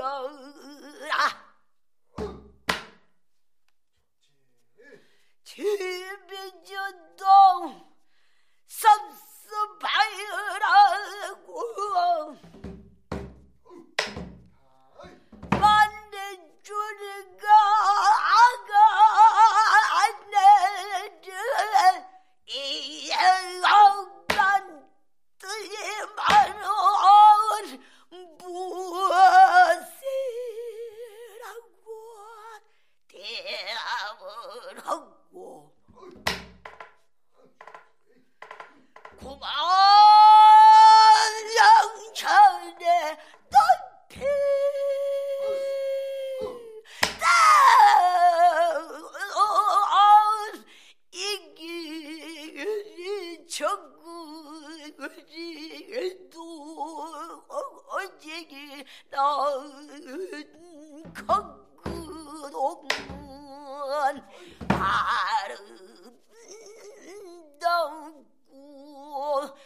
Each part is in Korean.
집에저도 섭섭하여라고 만내주니까 아가네들 이양간 뜨기만은 무엇이라고 대답을 하고 그만 영천에 높이 이기 적그리도 어제기 난 거그동안 아름답고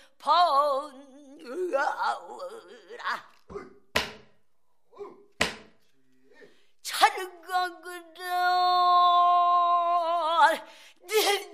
번가오라 찬가 그려